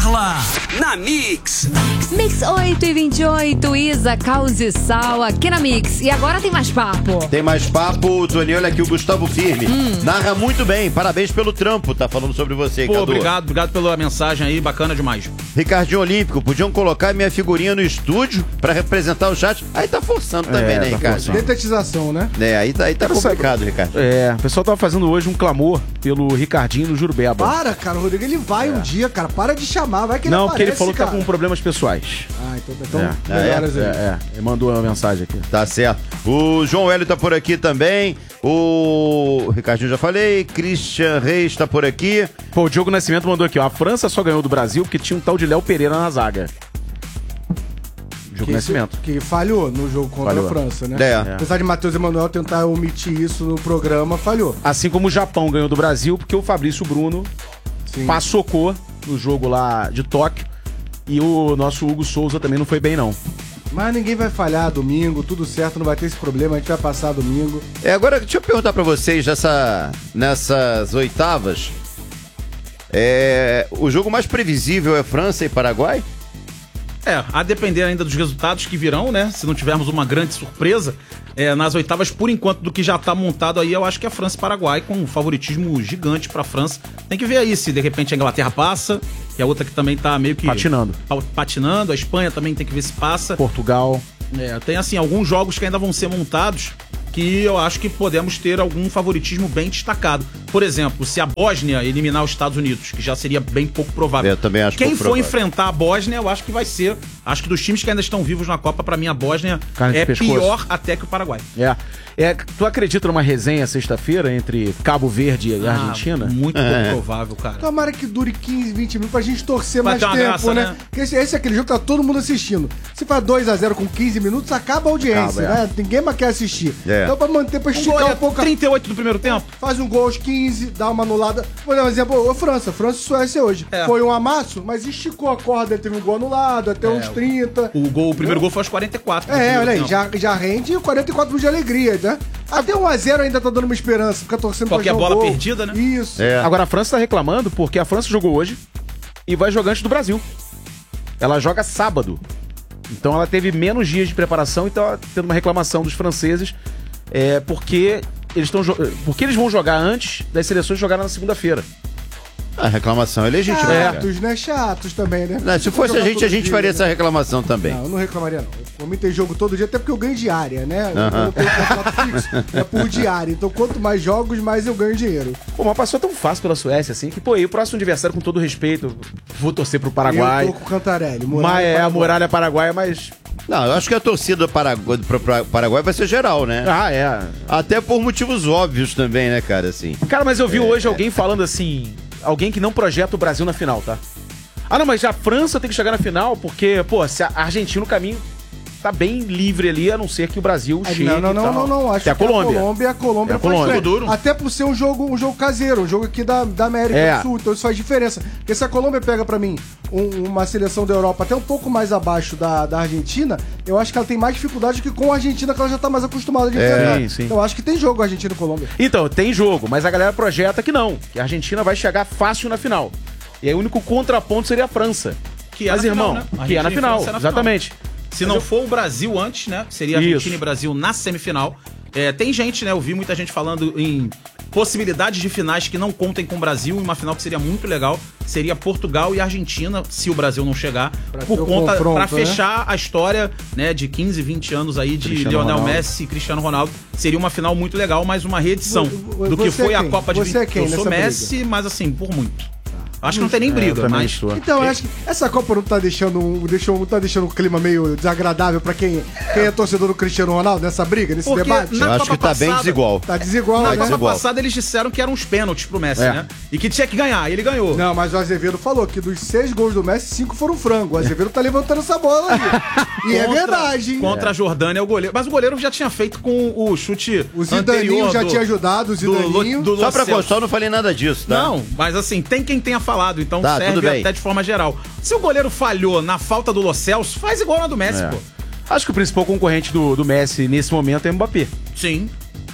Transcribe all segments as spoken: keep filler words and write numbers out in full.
Carla, na Mix. Mix oito e vinte e oito, Isa, Caos e Sal, aqui na Mix. E agora tem mais papo. Tem mais papo, Tony, olha aqui o Gustavo Firme. Hum. Narra muito bem, parabéns pelo trampo, tá falando sobre você, Pô, Cadu. obrigado, obrigado pela mensagem aí, bacana demais. Ricardinho Olímpico, podiam colocar minha figurinha no estúdio pra representar o chat. Aí tá forçando também, É, né, tá Ricardo? forçando. Detetização, né? É, aí tá, aí tá complicado, Ricardo. É, o pessoal tava fazendo hoje um clamor pelo Ricardinho no Jurubeba. Para, cara, o Rodrigo, ele vai É. um dia, cara. Para de chamar, vai que ele Não, aparece, porque ele falou que cara. tá com problemas pessoais. Ah, então, então É. melhoras É, aí. é, é. Ele mandou uma mensagem aqui. Tá certo. O João Hélio tá por aqui também. O Ricardinho já falei. Christian Reis tá por aqui. Pô, o Diogo Nascimento mandou aqui, ó. A França só ganhou do Brasil porque tinha um tal de Léo Pereira na zaga. Diogo Que, Nascimento. que falhou no jogo contra Falhou. a França, né? É. Apesar de Matheus Emanuel tentar omitir isso no programa, falhou. Assim como o Japão ganhou do Brasil porque o Fabrício Bruno Sim. passocou no jogo lá de Tóquio. E o nosso Hugo Souza também não foi bem, não. Mas ninguém vai falhar domingo, tudo certo, não vai ter esse problema, a gente vai passar domingo. É, agora, deixa eu perguntar pra vocês, nessa, nessas oitavas, é, o jogo mais previsível é França e Paraguai? É, a depender ainda dos resultados que virão, né? Se não tivermos uma grande surpresa, é, nas oitavas, por enquanto, do que já tá montado aí, eu acho que é França e Paraguai, com um favoritismo gigante pra França. Tem que ver aí se de repente a Inglaterra passa, que é outra que também tá meio que... Patinando. pa- Patinando, a Espanha também tem que ver se passa. Portugal. É, tem assim, alguns jogos que ainda vão ser montados que eu acho que podemos ter algum favoritismo bem destacado. Por exemplo, se a Bósnia eliminar os Estados Unidos, que já seria bem pouco provável. Eu também acho Quem pouco for provável. enfrentar a Bósnia, eu acho que vai ser. Acho que dos times que ainda estão vivos na Copa, pra mim a Bósnia Carne de é pescoço. pior até que o Paraguai. É. é. Tu acredita numa resenha sexta-feira entre Cabo Verde e Ah, Argentina? muito É. pouco provável, cara. Tomara que dure quinze, vinte minutos pra gente torcer Vai mais ter uma tempo, graça, né? né? Porque esse, esse é aquele jogo que tá todo mundo assistindo. Se faz dois a zero com quinze minutos, acaba a audiência, Acaba, é. né? Ninguém mais quer assistir. É. Então pra manter, pra Um gol esticar é um pouco... a- trinta e oito do primeiro tempo? Faz um gol aos quinze, dá uma anulada. Vou dar um exemplo, ô França, França e Suécia hoje. É. Foi um amasso, mas esticou a corda, ele teve um gol anulado, até uns trinta. O, gol, o primeiro gol foi aos quarenta e quatro. do É, primeiro olha aí, tempo. já, já rende quarenta e quatro minutos de alegria, né? Até um a zero ainda tá dando uma esperança, fica torcendo Porque pra a achar um bola gol. perdida, né? Isso. É. Agora a França tá reclamando porque a França jogou hoje e vai jogar antes do Brasil. Ela joga sábado. Então ela teve menos dias de preparação e tá tendo uma reclamação dos franceses é, porque eles estão porque eles vão jogar antes das seleções jogarem na segunda-feira. A reclamação é legítima. cara. Chatos, né? Chatos também, né? Não, se fosse a Jogar gente, todo a gente dia, faria né? essa reclamação também. Não, eu não reclamaria, não. Por mim tem jogo todo dia, até porque eu ganho diária, né? Eu Aham. não tenho contrato fixo, é por diária. Então, quanto mais jogos, mais eu ganho dinheiro. Pô, mas passou tão fácil pela Suécia assim que, pô, e o próximo adversário, com todo respeito, vou torcer pro Paraguai. Eu tô com o Cantarelli. Mas é a muralha paraguaia, mas. Não, eu acho que a torcida do Paraguai, pro pra- Paraguai vai ser geral, né? Ah, é. Até por motivos óbvios também, né, cara, assim. Cara, mas eu vi hoje alguém falando assim. Alguém que não projeta o Brasil na final, tá? Ah, não, mas a França tem que chegar na final porque, pô, se a Argentina, o caminho tá bem livre ali, a não ser que o Brasil chegue. Não, não, e não, tal. não, não. Acho Tem a que Colômbia. a Colômbia, a Colômbia É a faz Colômbia. diferença. Duro. Até por ser um jogo, um jogo caseiro, um jogo aqui da, da América É. do Sul. Então isso faz diferença. Porque se a Colômbia pega pra mim um- uma seleção da Europa até um pouco mais abaixo da, da Argentina, eu acho que ela tem mais dificuldade que com a Argentina, que ela já tá mais acostumada de enfrentar. sim, sim. Então eu acho que tem jogo Argentina e Colômbia. Então, tem jogo, mas a galera projeta que não. Que a Argentina vai chegar fácil na final. E aí o único contraponto seria a França. Que é mas, na irmão, final, né? que é na Argentina e final, França é na final. exatamente. Se não for o Brasil antes, né? Seria Isso. Argentina e Brasil na semifinal. É, tem gente, né? Eu vi muita gente falando em possibilidades de finais que não contem com o Brasil. E uma final que seria muito legal seria Portugal e Argentina, se o Brasil não chegar. Pra ter por o conta, confronto, pra né? fechar a história, né? De quinze, vinte anos aí de Cristiano Lionel Ronaldo. Messi e Cristiano Ronaldo. Seria uma final muito legal, mas uma reedição Vo- do que você foi é a quem? Copa de Você é vinte. quem Eu sou nessa Messi, mas assim, por muito. Acho que não tem nem É, eu briga, também mas... sou. Então, eu acho que essa Copa não tá deixando, um- deixou, tá deixando um clima meio desagradável pra quem, quem é torcedor do Cristiano Ronaldo nessa briga, nesse Porque debate? na Eu acho Copa que tá bem passada- desigual. Tá desigual, Na né? Copa desigual. passada eles disseram que eram uns pênaltis pro Messi, É. né? E que tinha que ganhar, ele ganhou. Não, mas o Azevedo falou que dos seis gols do Messi, cinco foram frango. O Azevedo tá levantando essa bola aí. E é verdade, hein? Contra a Jordânia é o goleiro. Mas o goleiro já tinha feito com o chute O Zidaninho anterior já do- tinha ajudado, o do, Lo- Zidaninho. do Só Lo pra Celso. constar, eu não falei nada disso, tá? Não, mas assim, tem quem tenha falado, então Tá, tudo serve bem. até de forma geral. Se o goleiro falhou na falta do Lo Celso, faz igual na do Messi, É. pô. Acho que o principal concorrente do, do Messi nesse momento é o Mbappé. Sim.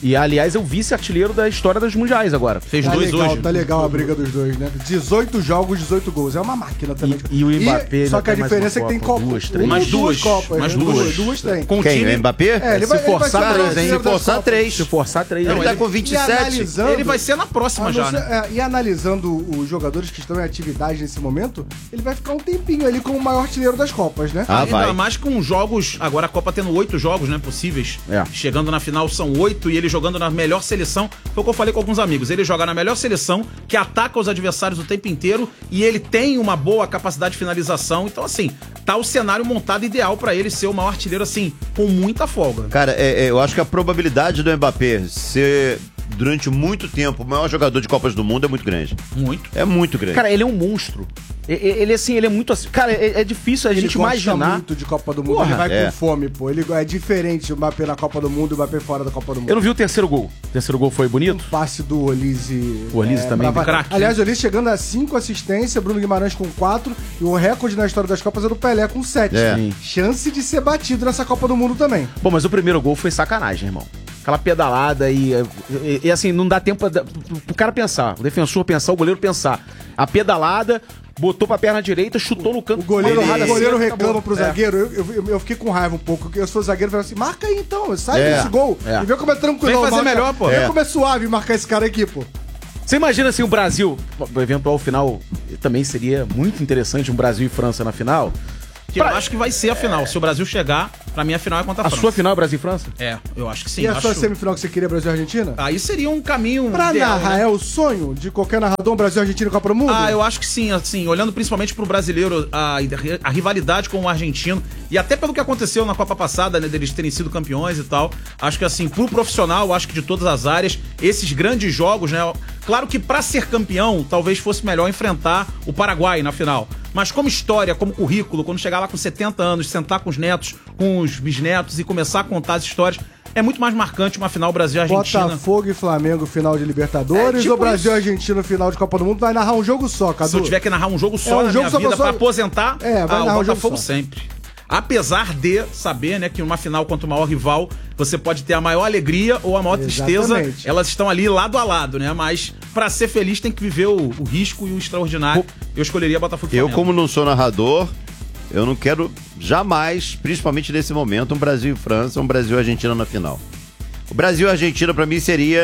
E, aliás, é o vice-artilheiro da história dos mundiais agora. Fez Tá dois legal, hoje. tá legal a briga dos dois, né? dezoito jogos, dezoito gols. É uma máquina também. E, e o Mbappé... Só que a tem mais diferença é uma que tem Copa, Copa. Duas, três. Uma, Mais duas, Copas. mais né? duas. Duas tem. Com o Quem? time, O Mbappé? É, ele Se vai, ele vai forçar ser três, o hein? Se artilheiro das forçar Copas. três. Se forçar três... Ele né? tá com E vinte e sete. analisando, ele vai ser na próxima a já, não ser- né? é, e analisando os jogadores que estão em atividade nesse momento, ele vai ficar um tempinho ali como o maior artilheiro das Copas, né? Ah, Ainda vai. mais com jogos, agora a Copa tendo oito jogos, né, possíveis. É. Chegando na final são oito e ele jogando na melhor seleção. Foi o que eu falei com alguns amigos. Ele joga na melhor seleção, que ataca os adversários o tempo inteiro e ele tem uma boa capacidade de finalização. Então, assim, tá o cenário montado ideal pra ele ser o maior artilheiro, assim, com muita folga. Cara, é- é, eu acho que a probabilidade do Mbappé ser, durante muito tempo, o maior jogador de Copas do Mundo é muito grande. Muito. É muito grande. Cara, ele é um monstro. E- e- Ele, assim, ele é muito assim... Cara, é, é difícil a Ele gente gosta imaginar... muito de Copa do Mundo, Porra, ele vai é. com fome, pô. Ele é diferente o Mbappé na Copa do Mundo e o Mbappé fora da Copa do Mundo. Eu não vi o terceiro gol. O terceiro gol foi bonito? Passe do Olise. O Olise também, brava- craque. Aliás, o Olise chegando a cinco assistências, Bruno Guimarães com quatro, e o recorde na história das Copas é do Pelé com sete. É. Sim. Chance de ser batido nessa Copa do Mundo também. Bom, mas o primeiro gol foi sacanagem, irmão. Aquela pedalada e, e, e, assim, não dá tempo pra- pro cara pensar. O defensor pensar, o goleiro pensar. A pedalada, botou pra perna direita, chutou no canto. O goleiro, uma porrada o goleiro seca, reclama acabou. pro É. zagueiro. Eu, eu, eu fiquei com raiva um pouco. porque Eu sou zagueiro e falei assim: marca aí então, sai É. desse gol. É. E vê como é tranquilo. Vem fazer melhor, pô. Vê É. como é suave marcar esse cara aqui, pô. Você imagina assim, o Brasil, o eventual final, também seria muito interessante, um Brasil e França na final. Que eu acho que vai ser a final. Se o Brasil chegar, pra mim a final é contra a, A França. sua final é Brasil e França? É, eu acho que sim. E a acho... sua semifinal que você queria, Brasil e Argentina? Aí seria um caminho Pra ideal, narrar, né? é o sonho de qualquer narrador Brasil e Argentina e Copa do Mundo? Ah, eu acho que sim, assim, olhando principalmente pro brasileiro, a, a rivalidade com o argentino, e até pelo que aconteceu na Copa passada, né, deles terem sido campeões e tal, acho que assim, pro profissional, acho que de todas as áreas, esses grandes jogos, né, claro que pra ser campeão, talvez fosse melhor enfrentar o Paraguai na final, mas como história, como currículo, quando chegar lá com setenta anos, sentar com os netos, com os bisnetos e começar a contar as histórias, é muito mais marcante uma final Brasil-Argentina. Botafogo e Flamengo final de Libertadores É, tipo ou Brasil e isso. Argentina final de Copa do Mundo? Vai narrar um jogo só, Cadu. Se eu tiver que narrar um jogo só É, um na jogo minha só vida pra só- pra aposentar, É, vai ah, narrar o um jogo Botafogo só. sempre. Apesar de saber, né, que numa final contra o maior rival, você pode ter a maior alegria ou a maior tristeza. Exatamente. Elas estão ali lado a lado, né? Mas pra ser feliz tem que viver o, o risco e o extraordinário. Eu escolheria Botafogo e Eu, Flamengo. como não sou narrador, eu não quero jamais, principalmente nesse momento, um Brasil e França, um Brasil e Argentina na final. O Brasil e Argentina, pra mim, seria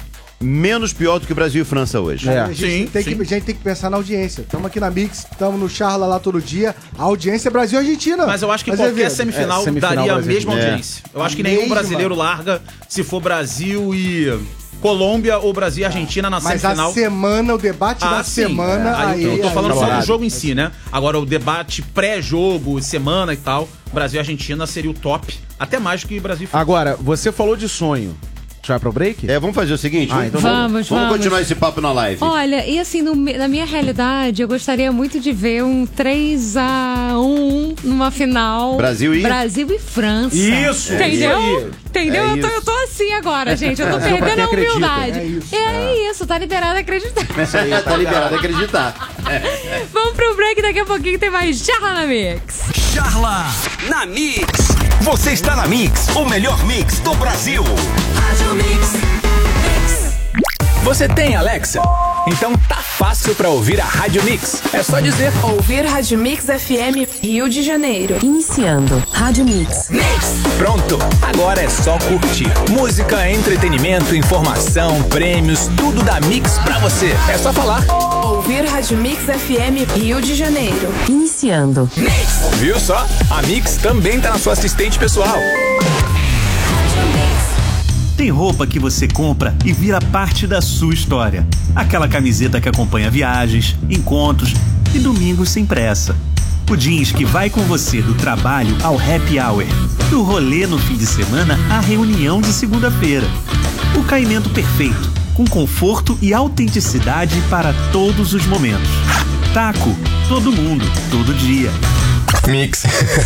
menos pior do que Brasil e França hoje. É. A gente, Sim, tem sim. Que, a gente tem que pensar na audiência. Estamos aqui na Mix, estamos no Charla lá todo dia. A audiência é Brasil e Argentina. Mas eu acho que Azevedo. qualquer semifinal, É, semifinal daria a Brasil. mesma É. audiência. Eu acho que A nenhum mesma. brasileiro larga se for Brasil e Colômbia ou Brasil e Argentina na Mas semifinal. a semana, o debate da sim. semana, Aí, aí... eu tô aí- falando só do Colorado. jogo em si, né? Agora, o debate pré-jogo, semana e tal, Brasil e Argentina seria o top. Até mais do que Brasil e França. Agora, você falou de sonho. Já vai pro break? É, vamos fazer o seguinte? Ah, então Vamos, vamos vamos. continuar esse papo na live. Olha, e assim, no me- na minha realidade, eu gostaria muito de ver um três a um numa final. Brasil e? Brasil e França. Isso, Entendeu? isso aí. Entendeu? É eu, tô, isso. eu tô assim agora, gente. Eu tô Brasil pra perdendo a quem acredita. humildade. É isso. É isso, tá liberado a acreditar. Isso aí, tá liberado a acreditar. Vamos pro break, daqui a pouquinho tem mais Charla na Mix. Charla na Mix. Você está na Mix, o melhor mix do Brasil. Você tem Alexa? Então tá fácil pra ouvir a Rádio Mix. É só dizer Ouvir Rádio Mix F M Rio de Janeiro. Iniciando Rádio Mix. pronto. Agora é só curtir. Música, entretenimento, informação, prêmios, tudo da Mix pra você. É só falar. Ouvir Rádio Mix F M Rio de Janeiro. Iniciando. Viu só? A Mix também tá na sua assistente pessoal. Tem roupa que você compra e vira parte da sua história. Aquela camiseta que acompanha viagens, encontros e domingos sem pressa. O jeans que vai com você do trabalho ao happy hour, do rolê no fim de semana à reunião de segunda-feira. O caimento perfeito, com conforto e autenticidade para todos os momentos. Taco, todo mundo, todo dia. Mix.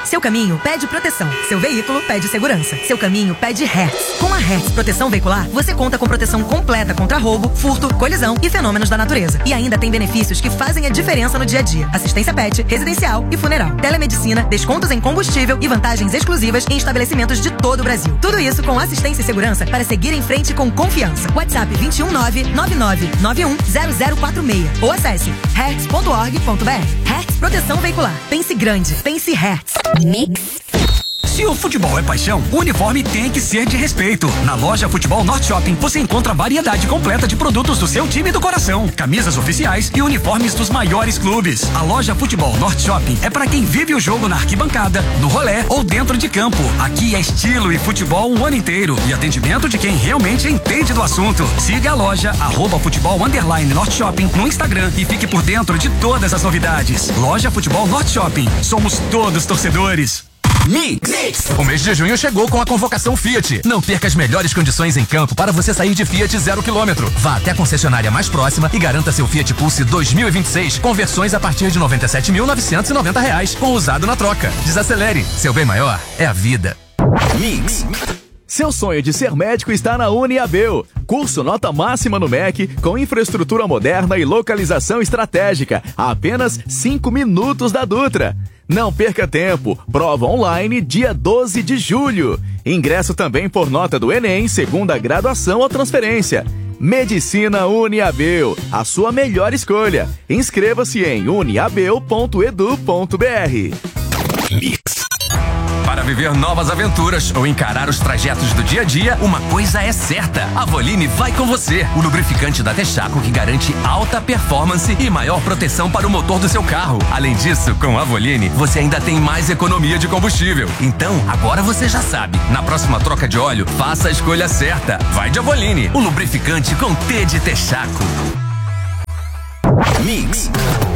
Seu caminho pede proteção. Seu veículo pede segurança. Seu caminho pede Hertz. Com a Hertz Proteção Veicular, você conta com proteção completa contra roubo, furto, colisão e fenômenos da natureza. E ainda tem benefícios que fazem a diferença no dia a dia. Assistência pet, residencial e funeral. Telemedicina, descontos em combustível e vantagens exclusivas em estabelecimentos de todo o Brasil. Tudo isso com assistência e segurança para seguir em frente com confiança. WhatsApp vinte e um nove nove nove nove um zero zero quatro seis ou acesse hertz ponto org ponto br. Hertz Proteção Veicular. Pense grande. Pense Hertz. Mix. Se o futebol é paixão, o uniforme tem que ser de respeito. Na loja Futebol Norte Shopping, você encontra a variedade completa de produtos do seu time do coração, camisas oficiais e uniformes dos maiores clubes. A loja Futebol Norte Shopping é para quem vive o jogo na arquibancada, no rolê ou dentro de campo. Aqui é estilo e futebol o ano inteiro e atendimento de quem realmente entende do assunto. Siga a loja arroba futebol underline Norte Shopping no Instagram e fique por dentro de todas as novidades. Loja Futebol Norte Shopping. Somos todos torcedores. Mix. Mix. O mês de junho chegou com a convocação Fiat. Não perca as melhores condições em campo para você sair de Fiat zero quilômetro. Vá até a concessionária mais próxima e garanta seu Fiat Pulse dois mil e vinte e seis com versões a partir de noventa e sete mil novecentos e noventa reais com usado na troca. Desacelere. Seu bem maior é a vida. Mix. Seu sonho de ser médico está na UniAbel. Curso nota máxima no M E C, com infraestrutura moderna e localização estratégica, a apenas cinco minutos da Dutra. Não perca tempo, prova online dia doze de julho. Ingresso também por nota do Enem, segunda graduação ou transferência. Medicina UniAbel, a sua melhor escolha. Inscreva-se em uniabel ponto edu ponto br. Mix. Para viver novas aventuras ou encarar os trajetos do dia a dia, uma coisa é certa: a Avoline vai com você. O lubrificante da Texaco que garante alta performance e maior proteção para o motor do seu carro. Além disso, com a Avoline, você ainda tem mais economia de combustível. Então, agora você já sabe. Na próxima troca de óleo, faça a escolha certa. Vai de Avoline, o lubrificante com T de Texaco. Mix.